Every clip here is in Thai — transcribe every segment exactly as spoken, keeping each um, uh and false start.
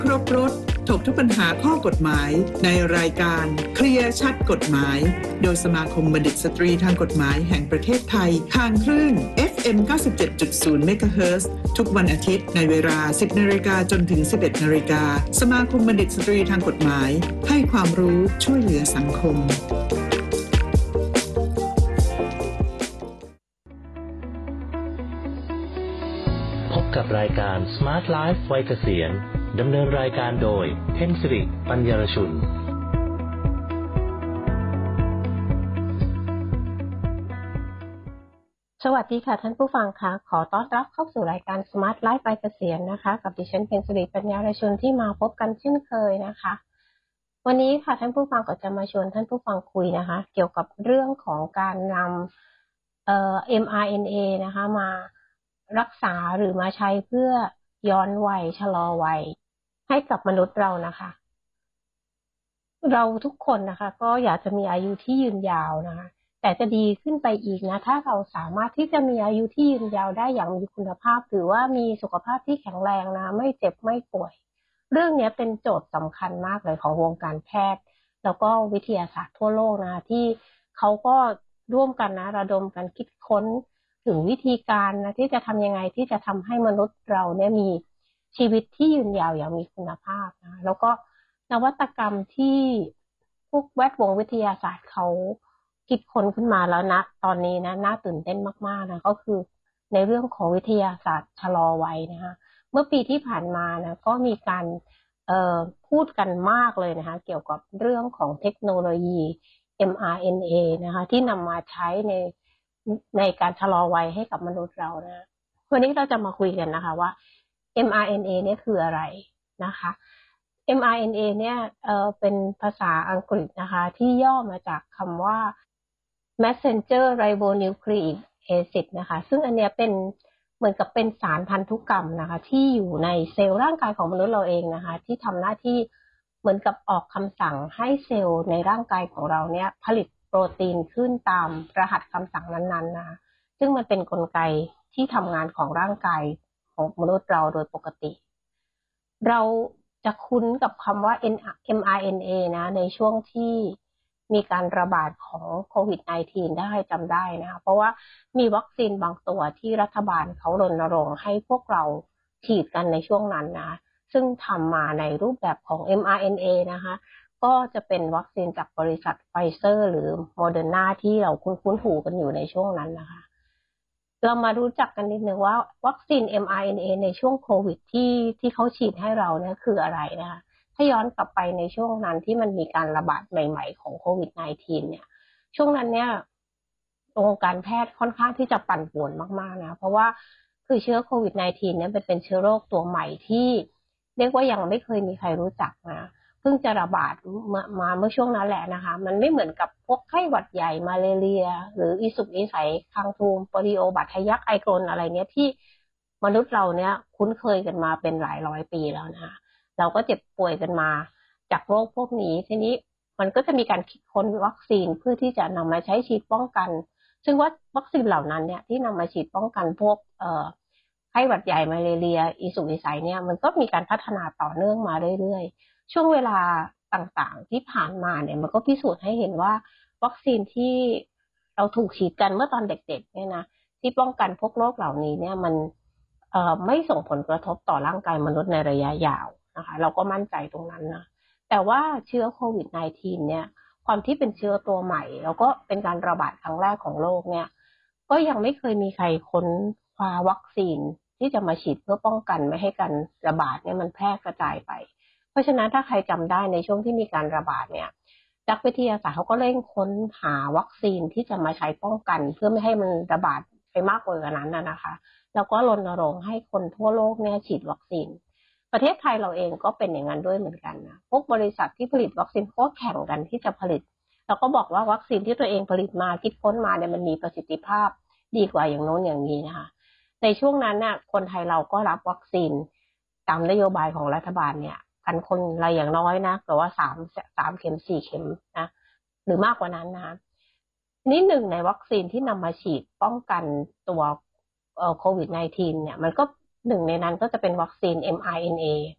ครบรถถกทุกปัญหาข้อกฎหมายในรายการเคลียร์ชัดกฎหมายโดยสมาคมบัณฑิตสตรีทางกฎหมายแห่งประเทศไทยทางคลื่น เอฟ เอ็ม เก้าสิบเจ็ดจุดศูนย์ เมกะเฮิรตซ์ทุกวันอาทิตย์ในเวลา สิบนาฬิกาจนถึง สิบเอ็ดนาฬิกาสมาคมบัณฑิตสตรีทางกฎหมายให้ความรู้ช่วยเหลือสังคมพบกับรายการ Smart Life วัยเกษียณดำเนินรายการโดยเพ็ญศิริปัญญารชุนสวัสดีค่ะท่านผู้ฟังค่ะขอต้อนรับเข้าสู่รายการ Smart Life วัยเกษียณนะคะกับดิฉันเพ็ญศิริปัญญารชุนที่มาพบกันเช่นเคยนะคะวันนี้ค่ะท่านผู้ฟังก็จะมาชวนท่านผู้ฟังคุยนะคะเกี่ยวกับเรื่องของการนำเอ่อ เอ็ม อาร์ เอ็น เอ นะคะมารักษาหรือมาใช้เพื่อย้อนวัยชะลอวัยให้กับมนุษย์เรานะคะเราทุกคนนะคะก็อยากจะมีอายุที่ยืนยาวนะคะแต่จะดีขึ้นไปอีกนะถ้าเราสามารถที่จะมีอายุที่ยืนยาวได้อย่างมีคุณภาพหรือว่ามีสุขภาพที่แข็งแรงนะไม่เจ็บไม่ป่วยเรื่องนี้เป็นโจทย์สำคัญมากเลยของวงการแพทย์แล้วก็วิทยาศาสตร์ทั่วโลกนะที่เขาก็ร่วมกันนะระดมกันคิดค้นถึงวิธีการนะที่จะทำยังไงที่จะทำให้มนุษย์เราเนี่ยมีชีวิตที่ยืนยาวอย่างมีคุณภาพนะแล้วก็นวัตกรรมที่พวกแวดวงวิทยาศาสตร์เขาคิดค้นขึ้นมาแล้วนะตอนนี้นะน่าตื่นเต้นมากๆนะก็คือในเรื่องของวิทยาศาสตร์ชะลอวัยนะคะเมื่อปีที่ผ่านมานะก็มีการเอ่อพูดกันมากเลยนะคะเกี่ยวกับเรื่องของเทคโนโลยี เอ็ม อาร์ เอ็น เอ นะคะที่นำมาใช้ในในการชะลอวัยให้กับมนุษย์เรานะวันนี้เราจะมาคุยกันนะคะว่า เอ็ม อาร์ เอ็น เอ เนี่ยคืออะไรนะคะ เอ็ม อาร์ เอ็น เอ เนี่ยเอ่อเป็นภาษาอังกฤษนะคะที่ย่อมาจากคำว่า messenger ribonucleic acid นะคะซึ่งอันเนี้ยเป็นเหมือนกับเป็นสารพันธุกรรมนะคะที่อยู่ในเซลล์ร่างกายของมนุษย์เราเองนะคะที่ทำหน้าที่เหมือนกับออกคำสั่งให้เซลล์ในร่างกายของเราเนี่ยผลิตโปรตีนขึ้นตามรหัสคำสั่งนั้นๆนะคะซึ่งมันเป็นกลไกที่ทำงานของร่างกายของมนุษย์เราโดยปกติเราจะคุ้นกับคำว่า เอ็ม อาร์ เอ็น เอ นะในช่วงที่มีการระบาดของโควิด สิบเก้า ได้จำได้นะคะเพราะว่ามีวัคซีนบางตัวที่รัฐบาลเขารณรงค์ให้พวกเราฉีดกันในช่วงนั้นนะซึ่งทำมาในรูปแบบของ เอ็ม อาร์ เอ็น เอ นะคะก็จะเป็นวัคซีนจากบริษัทไฟเซอร์หรือโมเดอร์นาที่เราคุ้นๆหูกันอยู่ในช่วงนั้นนะคะเรามารู้จักกันนิดนึงว่าวัคซีน เอ็ม อาร์ เอ็น เอ ในช่วงโควิดที่ที่เขาฉีดให้เราเนี่ยคืออะไรนะคะถ้าย้อนกลับไปในช่วงนั้นที่มันมีการระบาดใหม่ๆของโควิด สิบเก้า เนี่ยช่วงนั้นเนี่ยวงการแพทย์ค่อนข้างที่จะปั่นป่วนมากๆนะเพราะว่าคือเชื้อโควิด สิบเก้า เนี่ยเป็นเชื้อโรคตัวใหม่ที่เรียกว่ายังไม่เคยมีใครรู้จักนะเพิ่งจะระบาดมามาเมื่อช่วงนั้นแหละนะคะมันไม่เหมือนกับพวกไข้หวัดใหญ่มาเลเรียหรืออีสุกอีใสคังทูมโปลิโอบาดทะยักไอกรนอะไรเนี้ยที่มนุษย์เราเนี่ยคุ้นเคยกันมาเป็นหลายร้อยปีแล้วนะคะเราก็เจ็บป่วยกันมาจากโรคพวกนี้ทีนี้มันก็จะมีการคิดค้นวัคซีนเพื่อที่จะนำมาใช้ฉีดป้องกันซึ่งว่าวัคซีนเหล่านั้นเนี่ยที่นำมาฉีดป้องกันพวกเอ่อไข้หวัดใหญ่มาเลเรียอีสุกอีใสเนี่ยมันก็มีการพัฒนาต่อเนื่องมาเรื่อยๆช่วงเวลาต่างๆที่ผ่านมาเนี่ยมันก็พิสูจน์ให้เห็นว่าวัคซีนที่เราถูกฉีดกันเมื่อตอนเด็กๆเนี่ยนะที่ป้องกันพวกโรคเหล่านี้เนี่ยมันเอ่อไม่ส่งผลกระทบต่อร่างกายมนุษย์ในระยะยาวนะคะเราก็มั่นใจตรงนั้นนะแต่ว่าเชื้อโควิด สิบเก้า เนี่ยความที่เป็นเชื้อตัวใหม่แล้วก็เป็นการระบาดครั้งแรกของโลกเนี่ยก็ยังไม่เคยมีใครค้นคว้าวัคซีนที่จะมาฉีดเพื่อป้องกันไม่ให้การระบาดเนี่ยมันแพร่กระจายไปเพราะฉะนั้นถ้าใครจำได้ในช่วงที่มีการระบาดเนี่ยนักวิทยาศาสตร์เขาก็เร่งค้นหาวัคซีนที่จะมาใช้ป้องกันเพื่อไม่ให้มันระบาดไปมากกว่านั้นนะคะแล้วก็รณรงค์ให้คนทั่วโลกเนี่ยฉีดวัคซีนประเทศไทยเราเองก็เป็นอย่างนั้นด้วยเหมือนกันนะพวกบริษัทที่ผลิตวัคซีนก็แข่งกันที่จะผลิตแล้วก็บอกว่าวัคซีนที่ตัวเองผลิตมาคิดค้นมาเนี่ยมันมีประสิทธิภาพดีกว่าอย่างโน้นอย่างนี้นะคะในช่วงนั้นน่ะคนไทยเราก็รับวัคซีนตามนโยบายของรัฐบาลเนี่ยกันคนอะไรอย่างน้อยนะแต่ว่าสามสามเข็มสี่เข็มนะหรือมากกว่านั้นนะนี่หนึ่งในวัคซีนที่นำมาฉีดป้องกันตัวโควิด สิบเก้า เนี่ยมันก็หนึ่งในนั้นก็จะเป็นวัคซีน เอ็ม อาร์ เอ็น เอ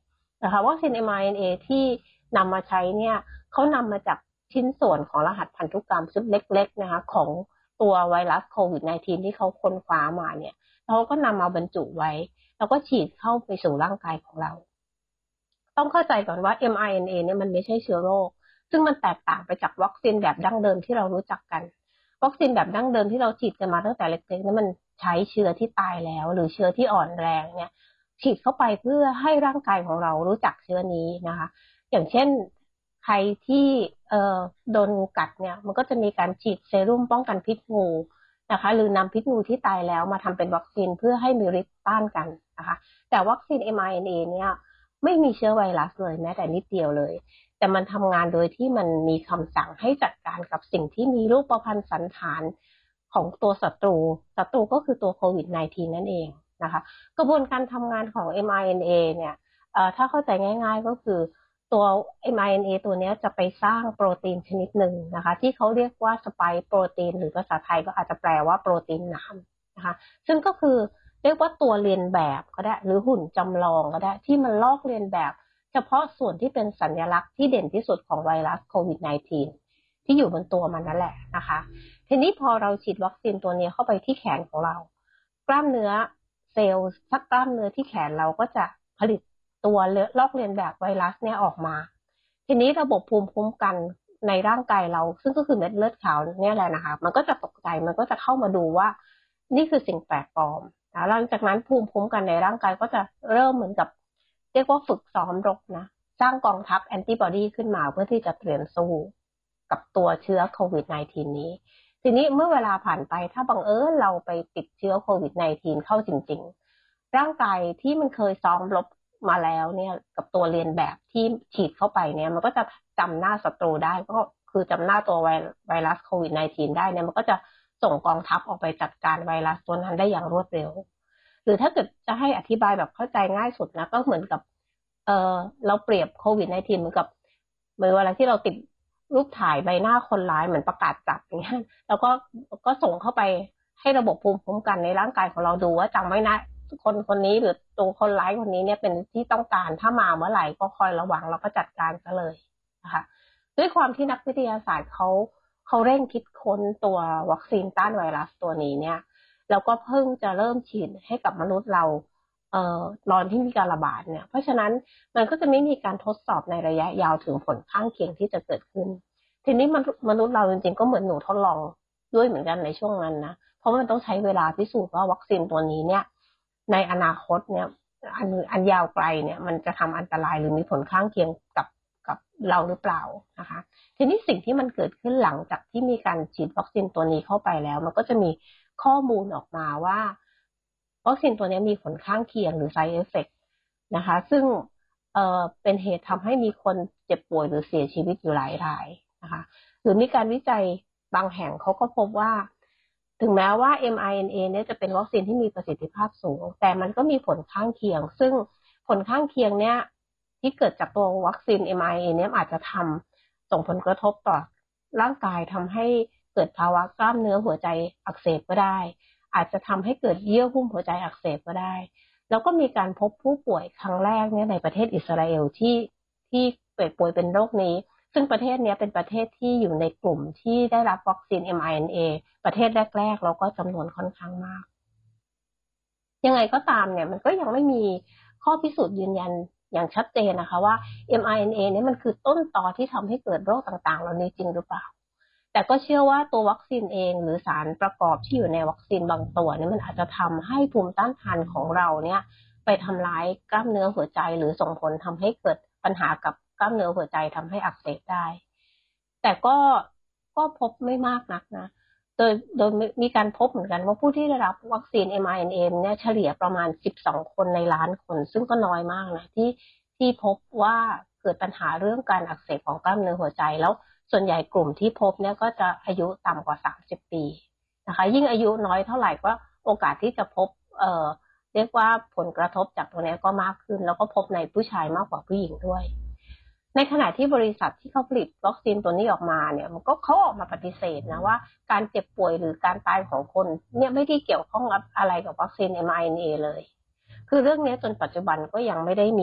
นะคะวัคซีน เอ็ม อาร์ เอ็น เอ ที่นำมาใช้เนี่ยเขานำมาจากชิ้นส่วนของรหัสพันธุกรรมชุดเล็กๆนะคะของตัวไวรัสโควิด สิบเก้า ที่เขาค้นคว้ามาเนี่ยเราก็นำมาบรรจุไว้แล้วก็ฉีดเข้าไปสู่ร่างกายของเราต้องเข้าใจก่อนว่า เอ็ม อาร์ เอ็น เอ เนี่ยมันไม่ใช่เชื้อโรคซึ่งมันแตกต่างไปจากวัคซีนแบบดั้งเดิมที่เรารู้จักกันวัคซีนแบบดั้งเดิมที่เราฉีดกันมาตั้งแต่เล็กๆเนี่ยมันใช้เชื้อที่ตายแล้วหรือเชื้อที่อ่อนแรงเนี่ยฉีดเข้าไปเพื่อให้ร่างกายของเรารู้จักเชื้อนี้นะคะอย่างเช่นใครที่เอ่อโดนงูกัดเนี่ยมันก็จะมีการฉีดเซรุ่มป้องกันพิษงูนะคะหรือนำพิษงูที่ตายแล้วมาทำเป็นวัคซีนเพื่อให้มีฤทธิ์ต้านกันนะคะแต่วัคซีน เอ็ม อาร์ เอ็น เอ เนี่ยไม่มีเชื้อไวรัสเลยแม้แต่นิดเดียวเลยแต่มันทำงานโดยที่มันมีคำสั่งให้จัดการกับสิ่งที่มีรูปพรรณสันฐานของตัวศัตรูศัตรูก็คือตัวโควิด สิบเก้า นั่นเองนะคะกระบวนการทำงานของ เอ็ม อาร์ เอ็น เอ เนี่ยถ้าเข้าใจง่ายๆก็คือตัว เอ็ม อาร์ เอ็น เอ ตัวนี้จะไปสร้างโปรตีนชนิดหนึ่งนะคะที่เขาเรียกว่าสไปค์โปรตีนหรือภาษาไทยก็อาจจะแปลว่าโปรตีนหนามนะคะซึ่งก็คือเรียกว่าตัวเรียนแบบก็ได้หรือหุ่นจำลองก็ได้ที่มันลอกเรียนแบบเฉพาะส่วนที่เป็นสัญลักษณ์ที่เด่นที่สุดของไวรัสโควิด สิบเก้า ที่อยู่บนตัวมันนั่นแหละนะคะทีนี้พอเราฉีดวัคซีนตัวนี้เข้าไปที่แขนของเรากล้ามเนื้อเซลล์สักกล้ามเนื้อที่แขนเราก็จะผลิตตัวลอกเลียนแบบไวรัสเนี่ยออกมาทีนี้ระบบภูมิคุ้มกันในร่างกายเราซึ่งก็คือเม็ดเลือดขาวเนี่ยแหละนะคะมันก็จะตกใจมันก็จะเข้ามาดูว่านี่คือสิ่งแปลกปลอมนะหลังจากนั้นภูมิคุ้มกันในร่างกายก็จะเริ่มเหมือนกับเรียกว่าฝึกซ้อมรบนะสร้างกองทัพแอนติบอดีขึ้นมาเพื่อที่จะเตรียมสู้กับตัวเชื้อโควิด สิบเก้า นี้ทีนี้เมื่อเวลาผ่านไปถ้าบังเอิญเราไปติดเชื้อโควิด สิบเก้า เข้าจริงๆร่างกายที่มันเคยซ้อมรบมาแล้วเนี่ยกับตัวเรียนแบบที่ฉีดเข้าไปเนี่ยมันก็จะจำหน้าศัตรูได้ก็คือจำหน้าตัวไวรัสโควิด สิบเก้า ได้เนี่ยมันก็จะส่งกองทัพออกไปจัดการไวรัสตัวนั้นได้อย่างรวดเร็วหรือถ้าเกิดจะให้อธิบายแบบเข้าใจง่ายสุดนะก็เหมือนกับเออเราเปรียบโควิด สิบเก้า เหมือนกับเหมือนเวลาที่เราติดรูปถ่ายใบหน้าคนร้ายเหมือนประกาศจับอย่างเงี้ยแล้วก็ก็ส่งเข้าไปให้ระบบภูมิคุ้มกันในร่างกายของเราดูว่าจำไว้นะคนคนนี้หรือตัวคนร้ายคนนี้เนี่ยเป็นที่ต้องการถ้ามาเมื่อไหร่ก็คอยระวังแล้วก็จัดการซะเลยนะคะด้วยความที่นักวิทยาศาสตร์เขาเขาเร่งคิดค้นตัววัคซีนต้านไวรัสตัวนี้เนี่ยแล้วก็เพิ่งจะเริ่มฉีดให้กับมนุษย์เราเอ่อตอนที่มีการระบาดเนี่ยเพราะฉะนั้นมันก็จะไม่มีการทดสอบในระยะยาวถึงผลข้างเคียงที่จะเกิดขึ้นทีนี้มนุษย์เราจริงๆก็เหมือนหนูทดลองด้วยเหมือนกันในช่วงนั้นนะเพราะมันต้องใช้เวลาพิสูจน์ว่าวัคซีนตัวนี้เนี่ยในอนาคตเนี่ยอันอันยาวไกลเนี่ยมันจะทำอันตรายหรือมีผลข้างเคียงกับกับเราหรือเปล่านะคะทีนี้สิ่งที่มันเกิดขึ้นหลังจากที่มีการฉีดวัคซีนตัวนี้เข้าไปแล้วมันก็จะมีข้อมูลออกมาว่าวัคซีนตัวนี้มีผลข้างเคียงหรือ side effect นะคะซึ่งเอ่อเป็นเหตุทำให้มีคนเจ็บป่วยหรือเสียชีวิตอยู่หลายรายนะคะหรือมีการวิจัยบางแห่งเขาก็พบว่าถึงแม้ว่า เอ็ม อาร์ เอ็น เอ เนี่ยจะเป็นวัคซีนที่มีประสิทธิภาพสูงแต่มันก็มีผลข้างเคียงซึ่งผลข้างเคียงเนี่ยที่เกิดจากตัววัคซีน เอ็ม อาร์ เอ็น เอ เนี่ยอาจจะทำส่งผลกระทบต่อร่างกายทำให้เกิดภาวะกล้ามเนื้อหัวใจอักเสบก็ได้อาจจะทำให้เกิดเยื่อหุ้มหัวใจอักเสบก็ได้แล้วก็มีการพบผู้ป่วยครั้งแรกเนี่ยในประเทศอิสราเอลที่ที่ป่วยเป็นโรคนี้ซึ่งประเทศนี้เป็นประเทศที่อยู่ในกลุ่มที่ได้รับวัคซีน เอ็ม อาร์ เอ็น เอ ประเทศแรกๆแล้วก็จำนวนค่อนข้างมากยังไงก็ตามเนี่ยมันก็ยังไม่มีข้อพิสูจน์ยืนยันอย่างชัดเจนนะคะว่า เอ็ม อาร์ เอ็น เอ เนี่ยมันคือต้นตอที่ทำให้เกิดโรคต่างๆเหล่านี้จริงหรือเปล่าแต่ก็เชื่อว่าตัววัคซีนเองหรือสารประกอบที่อยู่ในวัคซีนบางตัวเนี่ยมันอาจจะทำให้ภูมิต้านทานของเราเนี่ยไปทำร้ายกล้ามเนื้อหัวใจหรือส่งผลทำให้เกิดปัญหากับกล้ามเนื้อหัวใจทำให้อักเสบได้แต่ก็ก็พบไม่มากนักนะโดยโดยมีการพบเหมือนกันว่าผู้ที่ได้รับวัคซีน เอ็ม อาร์ เอ็น เอ เนี่ยเฉลี่ยประมาณสิบสองคนในล้านคนซึ่งก็น้อยมากนะที่ที่พบว่าเกิดปัญหาเรื่องการอักเสบของกล้ามเนื้อหัวใจแล้วส่วนใหญ่กลุ่มที่พบเนี่ยก็จะอายุต่ำกว่าสามสิบปีนะคะยิ่งอายุน้อยเท่าไหร่ก็โอกาสที่จะพบเอ่อเรียกว่าผลกระทบจากตรงนี้ก็มากขึ้นแล้วก็พบในผู้ชายมากกว่าผู้หญิงด้วยในขณะที่บริษัทที่เขาผลิตวัคซีนตัวนี้ออกมาเนี่ยมันก็เขาออกมาปฏิเสธนะว่าการเจ็บป่วยหรือการตายของคนเนี่ยไม่ได้เกี่ยวข้องกับอะไรกับวัคซีน เอ็ม อาร์ เอ็น เอ เลยคือเรื่องนี้จนปัจจุบันก็ยังไม่ได้มี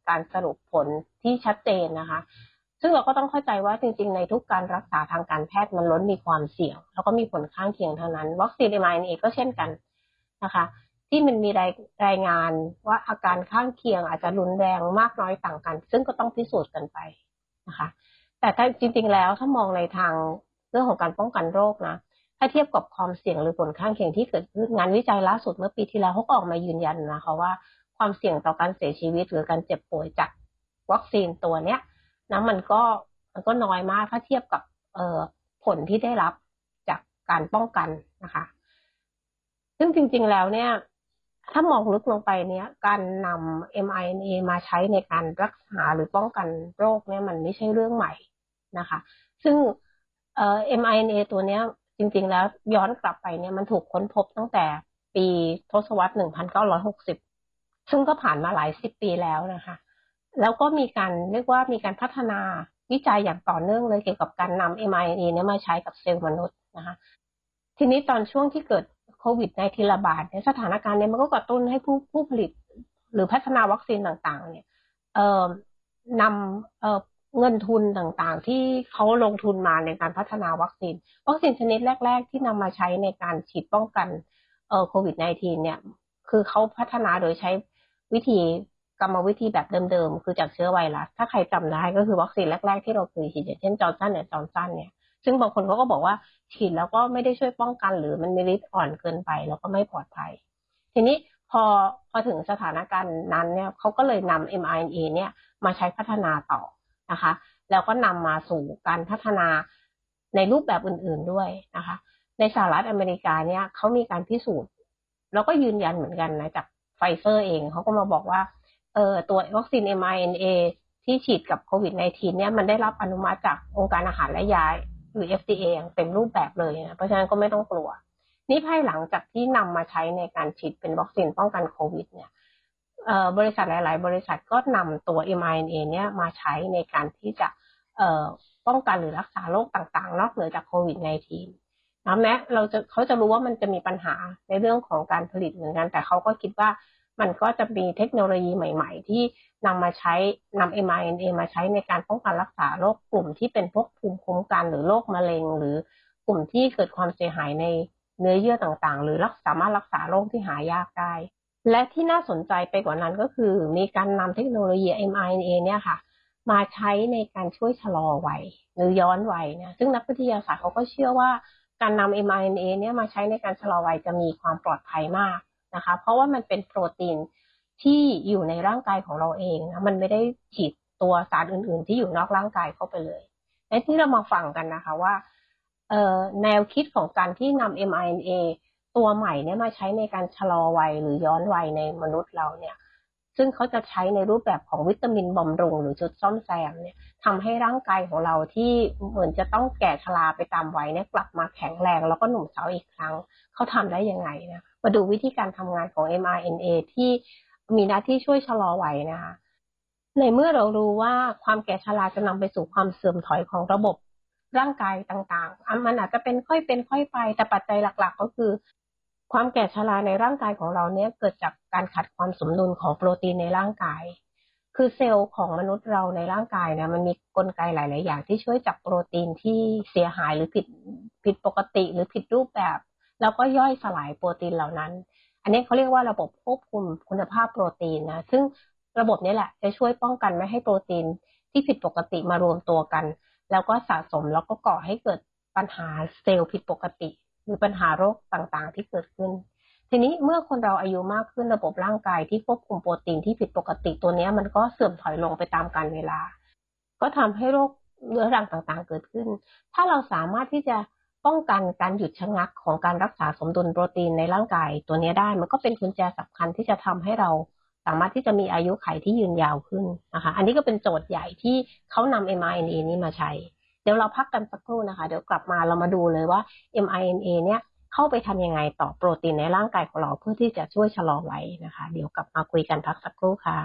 การสรุปผลที่ชัดเจนนะคะซึ่งเราก็ต้องเข้าใจว่าจริงๆในทุกการรักษาทางการแพทย์มันล้วนมีความเสี่ยงแล้วก็มีผลข้างเคียงเท่านั้นวัคซีน เอ็ม อาร์ เอ็น เอ ก็เช่นกันนะคะที่มันมีรายรายงานว่าอาการข้างเคียงอาจจะรุนแรงมากน้อยต่างกันซึ่งก็ต้องพิสูจน์กันไปนะคะแต่ถ้าจริงๆแล้วถ้ามองในทางเรื่องของการป้องกันโรคนะถ้าเทียบกับความเสี่ยงหรือผลข้างเคียงที่เกิดขึ้นงานวิจัยล่าสุดเมื่อปีที่แล้วเขาก็ออกมายืนยันนะคะว่าความเสี่ยงต่อการเสียชีวิตหรือการเจ็บป่วยจากวัคซีนตัวเนี้ยนะมันก็มันก็น้อยมากถ้าเทียบกับเอ่อผลที่ได้รับจากการป้องกันนะคะซึ่งจริงๆแล้วเนี่ยถ้ามองลึกลงไปเนี้ยการนำ เอ็ม อาร์ เอ็น เอ มาใช้ในการรักษาหรือป้องกันโรคเนี่ยมันไม่ใช่เรื่องใหม่นะคะซึ่งเอ่อ เอ็ม อาร์ เอ็น เอ ตัวเนี้ยจริงๆแล้วย้อนกลับไปเนี่ยมันถูกค้นพบตั้งแต่ปีทศวรรษหนึ่งพันเก้าร้อยหกสิบซึ่งก็ผ่านมาหลายสิบปีแล้วนะคะแล้วก็มีการเรียกว่ามีการพัฒนาวิจัยอย่างต่อเนื่องเลยเกี่ยวกับการนำ เอ็ม อาร์ เอ็น เอ เนี่ยมาใช้กับเซลล์มนุษย์นะคะทีนี้ตอนช่วงที่เกิดโควิด สิบเก้า ระบาดเนี่ยสถานการณ์เนี่ยมันก็กระตุ้นให้ผู้ผู้ผลิตหรือพัฒนาวัคซีนต่างๆเนี่ยเอ่อนำเอ่อเงินทุนต่างๆที่เขาลงทุนมาในการพัฒนาวัคซีนวัคซีนชนิดแรกๆที่นำมาใช้ในการฉีดป้องกันเอ่อโควิด สิบเก้า เนี่ยคือเขาพัฒนาโดยใช้วิธีกรรมวิธีแบบเดิมๆคือจากเชื้อไวรัสถ้าใครจำได้ก็คือวัคซีนแรกๆที่เราเคยฉีดอย่างเช่นจอร์นสันเนี่ยจอร์นสันเนี่ยซึ่งบางคนเขาก็บอกว่าฉีดแล้วก็ไม่ได้ช่วยป้องกันหรือมันมีฤทธิ์อ่อนเกินไปแล้วก็ไม่ปลอดภัยทีนี้พอพอถึงสถานการณ์นั้นเนี่ยเขาก็เลยนำ เอ็ม อาร์ เอ็น เอ เนี่ยมาใช้พัฒนาต่อนะคะแล้วก็นำมาสู่การพัฒนาในรูปแบบอื่นๆด้วยนะคะในสหรัฐอเมริกาเนี่ยเขามีการพิสูจน์แล้วก็ยืนยันเหมือนกันนะจากไฟเซอร์เองเขาก็มาบอกว่าเอ่อตัววัคซีน เอ็ม อาร์ เอ็น เอ ที่ฉีดกับโควิด สิบเก้า เนี่ยมันได้รับอนุมัติจากองค์การอาหารและยาหรือ เอฟ ดี เอ อย่างเต็มรูปแบบเลยนะเพราะฉะนั้นก็ไม่ต้องกลัวนี่ภายหลังจากที่นำมาใช้ในการฉีดเป็นวัคซีนป้องกันโควิดเนี่ยบริษัทหลายๆบริษัทก็นำตัว เอ็ม อาร์ เอ็น เอ เนี่ยมาใช้ในการที่จะป้องกันหรือรักษาโรคต่างๆนอกเหนือจากโควิด สิบเก้า นะแม้เราจะเขาจะรู้ว่ามันจะมีปัญหาในเรื่องของการผลิตเหมือนกันแต่เขาก็คิดว่ามันก็จะมีเทคโนโลยีใหม่ๆที่นำมาใช้นำ เอ็ม อาร์ เอ็น เอ มาใช้ในการป้องกันรักษาโรคกลุ่มที่เป็นพวกภูมิคุ้มกันหรือโรคมะเร็งหรือกลุ่มที่เกิดความเสียหายในเนื้อเยื่อต่างๆหรือรักสามารถรักษาโรคที่หายากได้และที่น่าสนใจไปกว่านั้นก็คือมีการนำเทคโนโลยี เอ็ม อาร์ เอ็น เอ เนี่ยค่ะมาใช้ในการช่วยชะลอวัยหรือย้อนวัยนะซึ่งนักวิทยาศาสตร์เขาก็เชื่อว่าการนำ เอ็ม อาร์ เอ็น เอ เนี่ยมาใช้ในการชะลอวัยจะมีความปลอดภัยมากนะคะเพราะว่ามันเป็นโปรตีนที่อยู่ในร่างกายของเราเองนะมันไม่ได้ฉีดตัวสารอื่นๆที่อยู่นอกร่างกายเข้าไปเลยและที่เรามาฟังกันนะคะว่าแนวคิดของการที่นำ เอ็ม อาร์ เอ็น เอ ตัวใหม่เนี่ยมาใช้ในการชะลอวัยหรือย้อนวัยในมนุษย์เราเนี่ยซึ่งเขาจะใช้ในรูปแบบของวิตามินบำรุงหรือชุดซ่อมแซมเนี่ยทำให้ร่างกายของเราที่เหมือนจะต้องแก่ชราไปตามวัยเนี่ยกลับมาแข็งแรงแล้วก็หนุ่มสาวอีกครั้งเขาทำได้ยังไงนะมาดูวิธีการทำงานของ เอ็ม อาร์ เอ็น เอ ที่มีหน้าที่ช่วยชะลอวัยนะคะในเมื่อเรารู้ว่าความแก่ชราจะนำไปสู่ความเสื่อมถอยของระบบร่างกายต่างๆมันอาจจะเป็นค่อยเป็นค่อยไปแต่ปัจจัยหลักๆก็คือความแก่ชราในร่างกายของเราเนี่ยเกิดจากการขาดความสมดุลของโปรตีนในร่างกายคือเซลล์ของมนุษย์เราในร่างกายเนี่ยมันมีกลไกหลายๆอย่างที่ช่วยจับโปรตีนที่เสียหายหรือผิดผิดปกติหรือผิดรูปแบบแล้วก็ย่อยสลายโปรตีนเหล่านั้นอันนี้เขาเรียกว่าระบบควบคุมคุณภาพโปรตีนนะซึ่งระบบนี้แหละจะช่วยป้องกันไม่ให้โปรตีนที่ผิดปกติมารวมตัวกันแล้วก็สะสมแล้วก็ก่อให้เกิดปัญหาเซลล์ผิดปกติหรือปัญหาโรคต่างๆที่เกิดขึ้นทีนี้เมื่อคนเราอายุมากขึ้นระบบร่างกายที่ควบคุมโปรตีนที่ผิดปกติตัวนี้มันก็เสื่อมถอยลงไปตามกาลเวลาก็ทำให้โรคเรื้อรังต่างๆเกิดขึ้นถ้าเราสามารถที่จะป้องกันการหยุดชะงักของการรักษาสมดุลโปรตีนในร่างกายตัวนี้ได้มันก็เป็นกุญแจสำคัญที่จะทำให้เราสามารถที่จะมีอายุขัยที่ยืนยาวขึ้นนะคะอันนี้ก็เป็นโจทย์ใหญ่ที่เขานำ เอ็ม อาร์ เอ็น เอ นี้มาใช้เดี๋ยวเราพักกันสักครู่นะคะเดี๋ยวกลับมาเรามาดูเลยว่า เอ็ม อาร์ เอ็น เอ เนี่ยเข้าไปทำยังไงต่อโปรตีนในร่างกายของเราเพื่อที่จะช่วยชะลอวัยนะคะเดี๋ยวกลับมาคุยกันพักสักครู่ค่ะ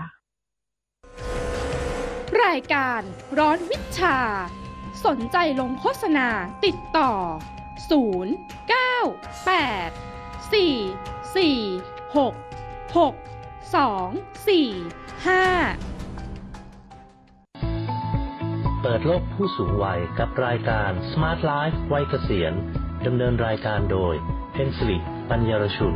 รายการร้อนวิชาสนใจลงโฆษณาติดต่อศูนย์ เก้า แปด สี่ สี่ หก หก สอง สี่ ห้าปิดโลกผู้สูงวัยกับรายการ Smart Life วัยเกษียณดำเนินรายการโดยเพ็ญศิริปัญญารชุน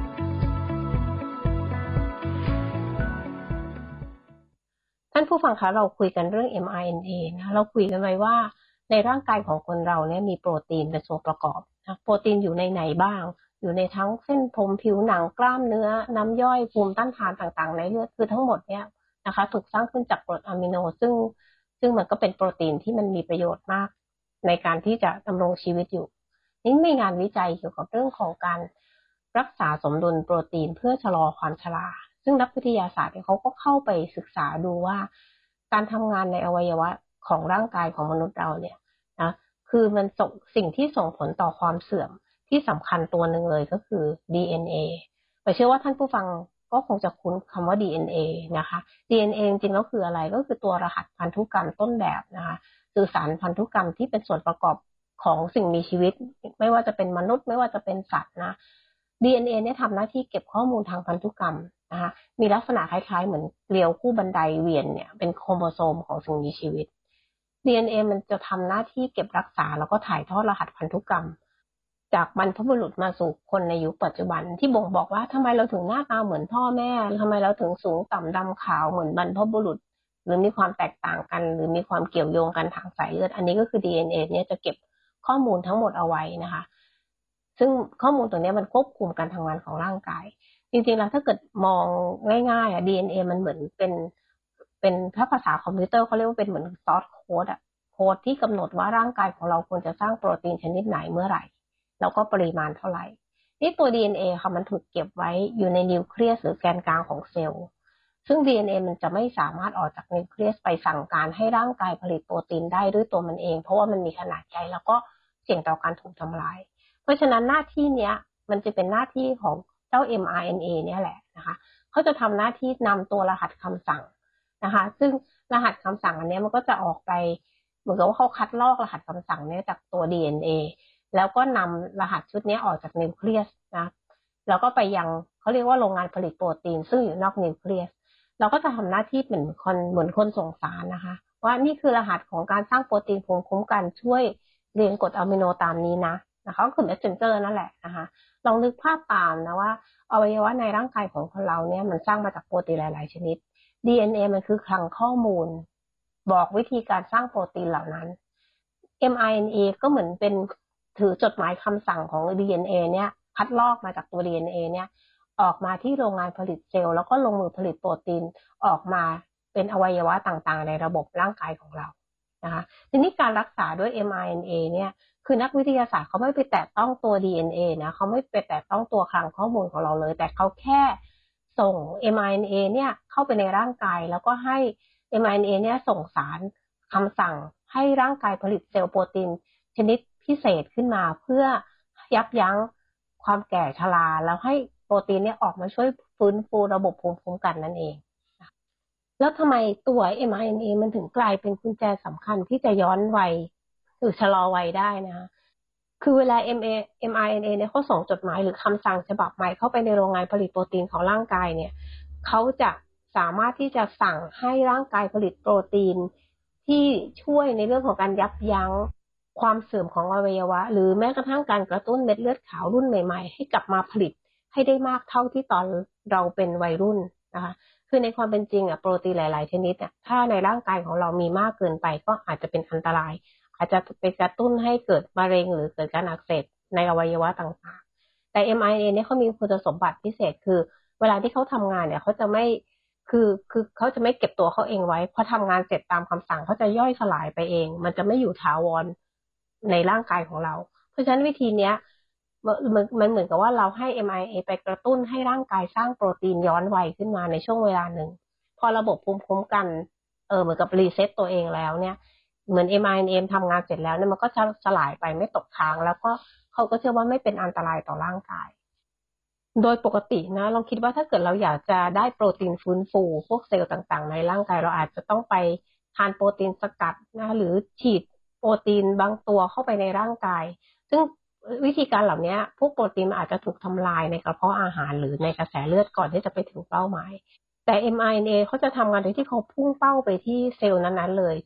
ท่านผู้ฟังคะเราคุยกันเรื่อง เอ็ม อาร์ เอ็น เอ นะเราคุยกันไว้ว่าในร่างกายของคนเราเนี่ยมีโปรตีนเป็นส่วนประกอบนะโปรตีนอยู่ในไหนบ้างอยู่ในทั้งเส้นผมผิวหนังกล้ามเนื้อน้ำย่อยภูมิต้านทานต่างๆในเลือดคือทั้งหมดเนี่ยนะคะถูกสร้างขึ้นจากกรดอะมิโนซึ่งซึ่งมันก็เป็นโปรตีนที่มันมีประโยชน์มากในการที่จะดำรงชีวิตอยู่นี่มีงานวิจัยเกี่ยวกับเรื่องของการรักษาสมดุลโปรตีนเพื่อชะลอความชราซึ่งนักวิทยาศาสตร์เขาก็เข้าไปศึกษาดูว่าการทำงานในอวัยวะของร่างกายของมนุษย์เราเนี่ยนะคือมันส่งสิ่งที่ส่งผลต่อความเสื่อมที่สำคัญตัวหนึ่งเลยก็คือ ดี เอ็น เอ แต่เชื่อว่าท่านผู้ฟังก็คงจะคุ้นคำว่า ดี เอ็น เอ นะคะ ดี เอ็น เอ จริงๆแล้วคืออะไรก็คือตัวรหัสพันธุกรรมต้นแบบนะคะสื่อสารพันธุกรรมที่เป็นส่วนประกอบของสิ่งมีชีวิตไม่ว่าจะเป็นมนุษย์ไม่ว่าจะเป็นสัตว์นะ ดี เอ็น เอ เนี่ยทำหน้าที่เก็บข้อมูลทางพันธุกรรมนะคะมีลักษณะคล้ายๆเหมือนเกลียวคู่บันไดเวียนเนี่ยเป็นโครโมโซมของสิ่งมีชีวิต ดี เอ็น เอ มันจะทำหน้าที่เก็บรักษาแล้วก็ถ่ายทอดรหัสพันธุกรรมจากบรรพบุรุษมาสู่คนในยุคปัจจุบันที่บ่งบอกว่าทำไมเราถึงหน้าตาเหมือนพ่อแม่ทำไมเราถึงสูงต่ำดำขาวเหมือนบรรพบุรุษหรือมีความแตกต่างกันหรือมีความเกี่ยวโยงกันทางสายเลือดอันนี้ก็คือ ดี เอ็น เอ เนี่ยจะเก็บข้อมูลทั้งหมดเอาไว้นะคะซึ่งข้อมูลตัวนี้มันควบคุมการทำงานของร่างกายจริงๆแล้วถ้าเกิดมองง่ายๆอ่ะ ดี เอ็น เอ มันเหมือนเป็นเป็นถ้าภาษาคอมพิวเตอร์เขาเรียกว่าเป็นเหมือนซอร์สโค้ดอ่ะโค้ดที่กำหนดว่าร่างกายของเราควรจะสร้างโปรตีนชนิดไหนเมื่อไหร่แล้วก็ปริมาณเท่าไหร่นี่ตัว ดี เอ็น เอ ค่ะมันถูกเก็บไว้อยู่ในนิวเคลียสหรือแกนกลางของเซลล์ซึ่ง ดี เอ็น เอ มันจะไม่สามารถออกจากนิวเคลียสไปสั่งการให้ร่างกายผลิตโปรตีนได้ด้วยตัวมันเองเพราะว่ามันมีขนาดใหญ่แล้วก็เสี่ยงต่อการถูกทำลายเพราะฉะนั้นหน้าที่เนี้ยมันจะเป็นหน้าที่ของเจ้า เอ็ม อาร์ เอ็น เอ เนี่ยแหละนะคะเขาจะทำหน้าที่นำตัวรหัสคำสั่งนะคะซึ่งรหัสคำสั่งอันนี้มันก็จะออกไปเหมือนกับว่าเขาคัดลอกรหัสคำสั่งนี้จากตัว ดี เอ็น เอ แล้วก็นำรหัสชุดนี้ออกจากนิวเคลียสนะแล้วก็ไปยังเขาเรียกว่าโรงงานผลิตโปรตีนซึ่งอยู่นอกนิวเคลียสเราก็จะทำหน้าที่เหมือนคนเหมือนคนส่งสารนะคะว่านี่คือรหัสของการสร้างโปรตีนภูมิคุ้มกันช่วยเรียงกรดอะมิโนตามนี้นะนะคะก็คือ messenger นั่นแหละนะคะลองนึกภาพตามนะว่าอวัยวะในร่างกายของคนเราเนี่ยมันสร้างมาจากโปรตีนหลายๆชนิด ดี เอ็น เอ มันคือคลังข้อมูลบอกวิธีการสร้างโปรตีนเหล่านั้น เอ็ม อาร์ เอ็น เอ ก็เหมือนเป็นถือจดหมายคำสั่งของ ดี เอ็น เอ เนี่ยคัดลอกมาจากตัว ดี เอ็น เอ เนี่ยออกมาที่โรงงานผลิตเซลล์แล้วก็ลงมือผลิตโปรตีนออกมาเป็นอวัยวะต่างๆในระบบร่างกายของเรานะคะทีนี้การรักษาด้วย เอ็ม อาร์ เอ็น เอ เนี่ยคือนักวิทยาศาสตร์เขาไม่ไปแตะต้องตัว ดี เอ็น เอ นะเขาไม่ไปแตะต้องตัวคลังข้อมูลของเราเลยแต่เขาแค่ส่ง เอ็ม อาร์ เอ็น เอ เนี่ยเข้าไปในร่างกายแล้วก็ให้ เอ็ม อาร์ เอ็น เอ เนี่ยส่งสารคำสั่งให้ร่างกายผลิตเซลล์โปรตีนชนิดพิเศษขึ้นมาเพื่อยับยั้งความแก่ชราแล้วให้โปรตีนเนี่ยออกมาช่วยฟื้นฟูระบบภูมิคุ้มกันนั่นเองแล้วทำไมตัว เอ็ม อาร์ เอ็น เอ มันถึงกลายเป็นกุญแจสำคัญที่จะย้อนวัยหรือชะลอวัยได้นะคะคือเวลา เอ็ม อาร์ เอ็น เอ เนี่ยเขาส่งจดหมายหรือคำสั่งฉบับใหม่เข้าไปในโรงงานผลิตโปรตีนของร่างกายเนี่ยเขาจะสามารถที่จะสั่งให้ร่างกายผลิตโปรตีนที่ช่วยในเรื่องของการยับยั้งความเสื่อมของอวัยวะหรือแม้กระทั่งการกระตุ้นเม็ดเลือดขาวรุ่นใหม่ๆให้กลับมาผลิตให้ได้มากเท่าที่ตอนเราเป็นวัยรุ่นนะคะคือในความเป็นจริงอ่ะโปรตีนหลายๆชนิดอ่ะถ้าในร่างกายของเรามีมากเกินไปก็อาจจะเป็นอันตรายอาจจะไปกระตุ้นให้เกิดมะเร็งหรือเกิดการอักเสบในอวัยวะต่างๆแต่ เอ็ม อาร์ เอ็น เอ เนี่ยเขามีคุณสมบัติพิเศษคือเวลาที่เขาทำงานเนี่ยเขาจะไม่คือคือเขาจะไม่เก็บตัวเขาเองไว้พอทำงานเสร็จตามคำสั่งเขาจะย่อยสลายไปเองมันจะไม่อยู่ถาวรในร่างกายของเราเพราะฉะนั้นวิธีเนี้ยมันมันเหมือนกับว่าเราให้ เอ็ม อาร์ เอ็น เอ ไปกระตุ้นให้ร่างกายสร้างโปรตีนย้อนวัยขึ้นมาในช่วงเวลาหนึ่งพอระบบภูมิคุ้มกันเออเหมือนกับรีเซ็ตตัวเองแล้วเนี่ยเหมือน เอ็ม อาร์ เอ็น เอ ทำงานเสร็จแล้วเนี่ยมันก็จะสลายไปไม่ตกค้างแล้วก็เขาก็เชื่อว่าไม่เป็นอันตรายต่อร่างกายโดยปกตินะลองคิดว่าถ้าเกิดเราอยากจะได้โปรตีนฟื้นฟูพวกเซลล์ต่างๆในร่างกายเราอาจจะต้องไปทานโปรตีนสกัดนะหรือฉีดโปรตีนบางตัวเข้าไปในร่างกายซึ่งวิธีการเหล่านี้พวกโปรตีนอาจจะถูกทำลายในกระเพาะอาหารหรือในกระแสเลือดก่อนที่จะไปถึงเป้าหมายแต่ เอ็ม อาร์ เอ็น เอ เขาจะทำงานโดยที่เขาพุ่งเป้าไปที่เซลล์นั้นๆเลยเช่น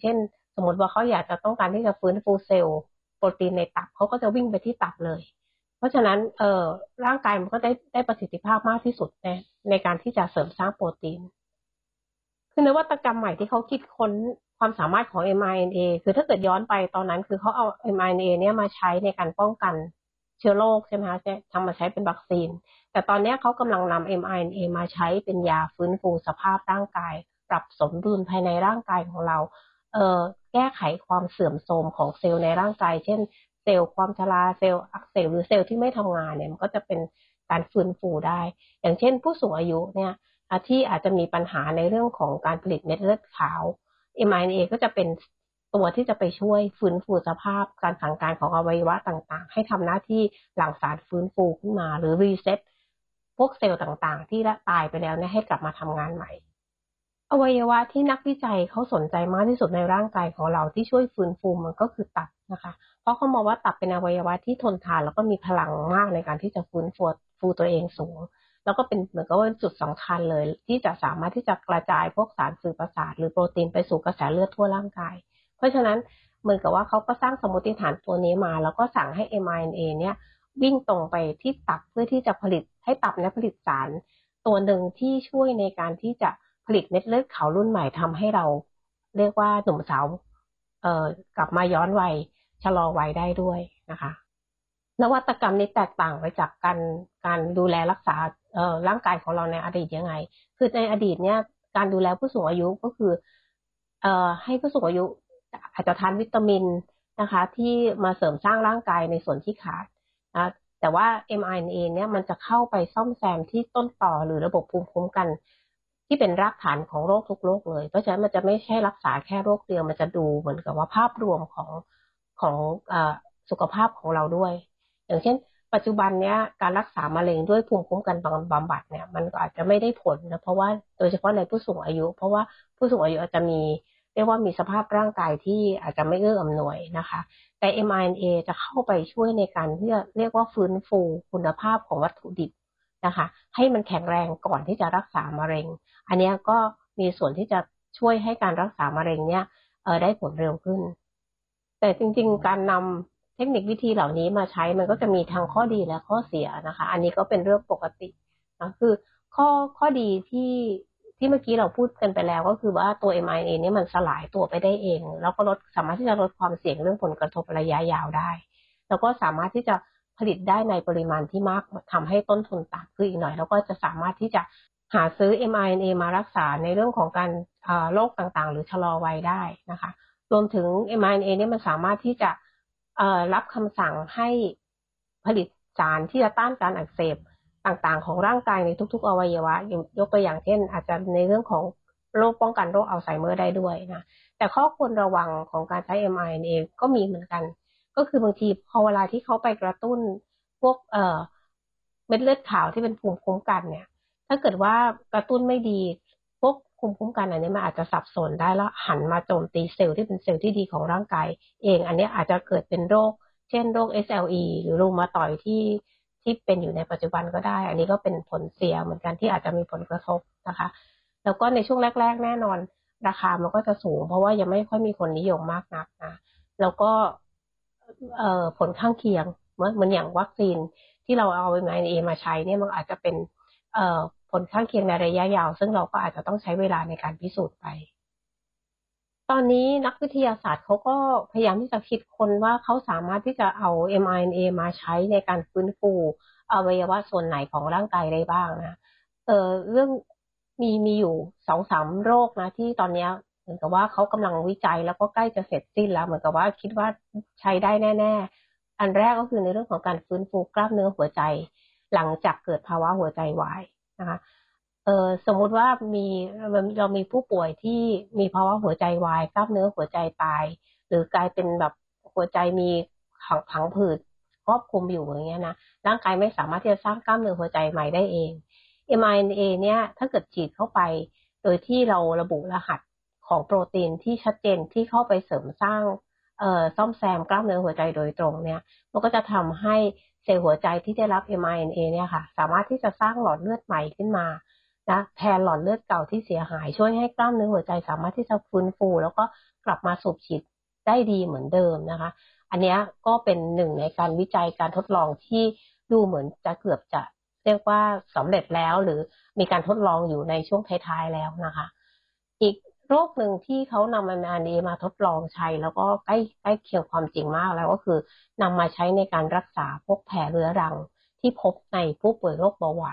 สมมติว่าเขาอยากจะต้องการที่จะฟื้นฟูเซลล์โปรตีนในตับเขาก็จะวิ่งไปที่ตับเลยเพราะฉะนั้นเอ่อร่างกายมันก็ได้ได้ประสิทธิภาพมากที่สุดในในการที่จะเสริมสร้างโปรตีนคือนวัตกรรมใหม่ที่เขาคิดค้นความสามารถของ เอ็ม อาร์ เอ็น เอ คือถ้าเกิดย้อนไปตอนนั้นคือเขาเอา เอ็ม อาร์ เอ็น เอ เนี่ยมาใช้ในการป้องกันเชื้อโรคใช่ไหมคะทำมาใช้เป็นวัคซีนแต่ตอนนี้เขากำลังนำ เอ็ม อาร์ เอ็น เอ มาใช้เป็นยาฟื้นฟูสภาพร่างกายปรับสมดุลภายในร่างกายของเราเอ่อแก้ไขความเสื่อมโทรมของเซลล์ในร่างกายเช่นเซลล์ความชราเซลล์อักเสบหรือเซลล์ที่ไม่ทำงานเนี่ยมันก็จะเป็นการฟื้นฟูได้อย่างเช่นผู้สูงอายุเนี่ยที่อาจจะมีปัญหาในเรื่องของการผลิตเม็ดเลือดขาว เอ็ม อาร์ เอ็น เอ ก็จะเป็นตัวที่จะไปช่วยฟื้นฟูสภาพการสั่งการของอวัยวะต่างๆให้ทำหน้าที่หลั่งสารฟื้นฟูขึ้นมาหรือรีเซ็ตพวกเซลล์ต่างๆที่ตายไปแล้วเนี่ยให้กลับมาทำงานใหม่อวัยวะที่นักวิจัยเขาสนใจมากที่สุดในร่างกายของเราที่ช่วยฟื้นฟูมันก็คือตับนะคะเพราะเขามองว่าตับเป็นอวัยวะที่ทนทานแล้วก็มีพลังมากในการที่จะฟื้นฟูฟูตัวเองสูงแล้วก็เป็นเหมือนกับว่าจุดสำคัญเลยที่จะสามารถที่จะกระจายพวกสารสื่อประสาทหรือโปรตีนไปสู่กระแสเลือดทั่วร่างกายเพราะฉะนั้นเหมือนกับว่าเขาก็สร้างสมมติฐานตัวนี้มาแล้วก็สั่งให้ เอ็ม อาร์ เอ็น เอ เนี่ยวิ่งตรงไปที่ตับเพื่อที่จะผลิตให้ตับเนี่ยผลิตสารตัวหนึ่งที่ช่วยในการที่จะผลิตเม็ดเลือดขาวรุ่นใหม่ทำให้เราเรียกว่าหนุ่มสาวเอ่อกลับมาย้อนวัยชะลอวัยได้ด้วยนะคะนวัตกรรมนี้แตกต่างไปจากการการดูแลรักษาเอ่อร่างกายของเราในอดีตยังไงคือในอดีตเนี่ยการดูแลผู้สูงอายุก็คือเอ่อให้ผู้สูงอายุอาจจะทานวิตามินนะคะที่มาเสริมสร้างร่างกายในส่วนที่ขาดนะแต่ว่า เอ็ม อาร์ เอ็น เอ เนี่ยมันจะเข้าไปซ่อมแซมที่ต้นต่อหรือระบบภูมิคุ้มกันที่เป็นรากฐานของโรคทุกโรคเลยเพราะฉะนั้นมันจะไม่ใช่รักษาแค่โรคเดียวมันจะดูเหมือนกับว่าภาพรวมของของเอ่อสุขภาพของเราด้วยอย่างเช่นปัจจุบันเนี้ยการรักษามะเร็งด้วยภูมิคุ้มกันบำบัดเนี่ยมันก็อาจจะไม่ได้ผลนะเพราะว่าโดยเฉพาะในผู้สูงอายุเพราะว่าผู้สูงอายุอาจจะมีเรียกว่ามีสภาพร่างกายที่อาจจะไม่เอื้ออำนวยนะคะแต่ เอ็ม อาร์ เอ็น เอ จะเข้าไปช่วยในการที่จะเรียกว่าฟื้นฟูคุณภาพของวัตถุดิบนะคะให้มันแข็งแรงก่อนที่จะรักษามะเร็งอันนี้ก็มีส่วนที่จะช่วยให้การรักษามะเร็งเนี่ยเออได้ผลเร็วขึ้นแต่จริงๆการนำเทคนิควิธีเหล่านี้มาใช้มันก็จะมีทั้งข้อดีและข้อเสียนะคะอันนี้ก็เป็นเรื่องปกตินะคือข้อข้อดีที่ที่เมื่อกี้เราพูดกันไปแล้วก็คือว่าตัว เอ็ม อาร์ เอ็น เอ เนี่ยมันสลายตัวไปได้เองแล้วก็ลดสามารถที่จะลดความเสี่ยงเรื่องผลกระทบระยะยาวได้แล้วก็สามารถที่จะผลิตได้ในปริมาณที่มากทำให้ต้นทุนต่ำขึ้นอีกหน่อยแล้วก็จะสามารถที่จะหาซื้อ เอ็ม อาร์ เอ็น เอ มารักษาในเรื่องของการโรคต่างๆหรือชะลอวัยได้นะคะรวมถึง เอ็ม อาร์ เอ็น เอ เนี่ยมันสามารถที่จะรับคำสั่งให้ผลิตสารที่จะต้านการอักเสบต่างๆของร่างกายในทุกๆอวัยวะยกตัวอย่างเช่นอาจจะในเรื่องของโรคป้องกันโรคอัลไซเมอร์ได้ด้วยนะแต่ข้อควรระวังของการใช้ เอ็ม อาร์ เอ็น เอ ก็มีเหมือนกันก็คือบางทีพอเวลาที่เขาไปกระตุ้นพวกเอ่อเม็ดเลือดขาวที่เป็นภูมิคุ้มกันเนี่ยถ้าเกิดว่ากระตุ้นไม่ดีพวกภูมิคุ้มกันอันนี้มันอาจจะสับสนได้แล้วหันมาโจมตีเซลล์ที่เป็นเซลล์ที่ดีของร่างกายเองอันนี้อาจจะเกิดเป็นโรคเช่นโรค เอส แอล อี หรือรูมาตอยด์ที่ที่เป็นอยู่ในปัจจุบันก็ได้อันนี้ก็เป็นผลเสียเหมือนกันที่อาจจะมีผลกระทบนะคะแล้วก็ในช่วงแรกๆแน่นอนราคามันก็จะสูงเพราะว่ายังไม่ค่อยมีคนนิยมมากนักนะแล้วก็เอ่อผลข้างเคียงเหมือนเหมือนอย่างวัคซีนที่เราเอา เอ็ม อาร์ เอ็น เอ มาใช้เนี่ยมันอาจจะเป็นเอ่อผลข้างเคียงในระยะยาวซึ่งเราก็อาจจะต้องใช้เวลาในการพิสูจน์ไปตอนนี้นักวิทยาศาสตร์เขาก็พยายามที่จะคิดค้นว่าเขาสามารถที่จะเอา เอ็ม อาร์ เอ็น เอ มาใช้ในการฟื้นฟูอวัยวะส่วนไหนของร่างกายได้บ้างนะเออเรื่องมีมีอยู่สองสามโรคนะที่ตอนนี้เหมือนกับว่าเขากำลังวิจัยแล้วก็ใกล้จะเสร็จสิ้นแล้วเหมือนกับว่าคิดว่าใช้ได้แน่ๆอันแรกก็คือในเรื่องของการฟื้นฟูกล้ามเนื้อหัวใจหลังจากเกิดภาวะหัวใจวายนะคะเออสมมุติว่ามีเรามีผู้ป่วยที่มีภาวะหัวใจวายกล้ามเนื้อหัวใจตายหรือกลายเป็นแบบหัวใจมีผังผืดครอบคลุมอยู่อย่างเงี้ยนะร่างกายไม่สามารถที่จะสร้างกล้ามเนื้อหัวใจใหม่ได้เอง เอ็ม อาร์ เอ็น เอ เนี่ยถ้าเกิดฉีดเข้าไปโดยที่เราระบุรหัสของโปรตีนที่ชัดเจนที่เข้าไปเสริมสร้างเอ่อซ่อมแซมกล้ามเนื้อหัวใจโดยตรงเนี่ยมันก็จะทำให้เซลล์หัวใจที่ได้รับ เอ็ม อาร์ เอ็น เอ เนี่ยค่ะสามารถที่จะสร้างหลอดเลือดใหม่ขึ้นมานะแทนหลอดเลือดเก่าที่เสียหายช่วยให้กล้ามเนื้อหัวใจสามารถที่จะฟื้นฟูแล้วก็กลับมาสูบฉีดได้ดีเหมือนเดิมนะคะอันนี้ก็เป็นหนึ่งในการวิจัยการทดลองที่ดูเหมือนจะเกือบจะเรียกว่าสำเร็จแล้วหรือมีการทดลองอยู่ในช่วงท้ายๆแล้วนะคะอีกโรคหนึ่งที่เขานำ เอ็ม อาร์ เอ็น เอ มาทดลองใช้แล้วก็ใกล้ใกล้เคียงความจริงมากแล้วก็คือนำมาใช้ในการรักษาพวกแผลเรื้อรังที่พบในผู้ป่วยโรคเบาหวาน